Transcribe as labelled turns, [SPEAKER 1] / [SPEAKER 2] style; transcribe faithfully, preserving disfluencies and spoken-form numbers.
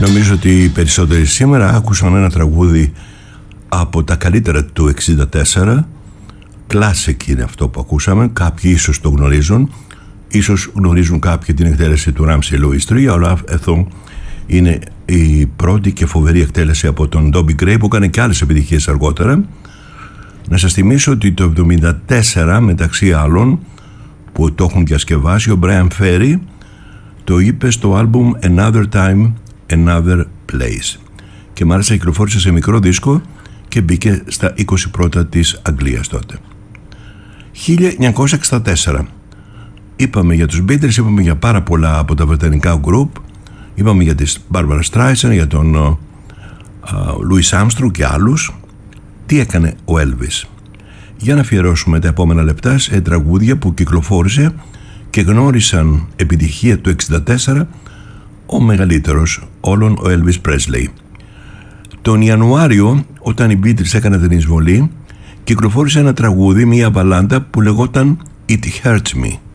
[SPEAKER 1] Νομίζω ότι οι περισσότεροι σήμερα άκουσαν ένα τραγούδι από τα καλύτερα του εξήντα τέσσερα. Classic είναι αυτό που ακούσαμε. Κάποιοι ίσως το γνωρίζουν, ίσως γνωρίζουν κάποιοι την εκτέλεση του Ramsey Lewis τρία, αλλά αυτό είναι η πρώτη και φοβερή εκτέλεση από τον Dobby Gray, που έκανε και άλλες επιτυχίες αργότερα. Να σας θυμίσω ότι το εβδομήντα τέσσερα, μεταξύ άλλων που το έχουν διασκευάσει, ο Brian Ferry το είπε στο άλμπουμ Another Time, Another Place, και μάλιστα κυκλοφόρησε σε μικρό δίσκο και μπήκε στα είκοσι πρώτα της Αγγλίας τότε. χίλια εννιακόσια εξήντα τέσσερα. Είπαμε για τους Beatles, είπαμε για πάρα πολλά από τα βρετανικά group, είπαμε για τη Barbara Streisand, για τον uh, Louis Armstrong και άλλους. Τι έκανε ο Elvis? Για να αφιερώσουμε τα επόμενα λεπτά σε τραγούδια που κυκλοφόρησε και γνώρισαν επιτυχία του εξήντα τέσσερα ο μεγαλύτερος όλων, ο Elvis Presley. Τον Ιανουάριο, όταν οι Beatles έκαναν την εισβολή, κυκλοφόρησε ένα τραγούδι, μία μπαλάντα που λεγόταν It Hurts Me.